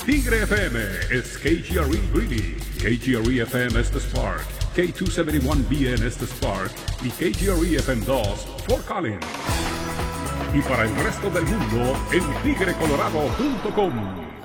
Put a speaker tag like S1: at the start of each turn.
S1: Tigre FM is KGRE Greeley, KGRE FM es The Spark, K271BN es The Spark y KGRE FM 2 Fort Collins. Y para el resto del mundo en tigrecolorado.com.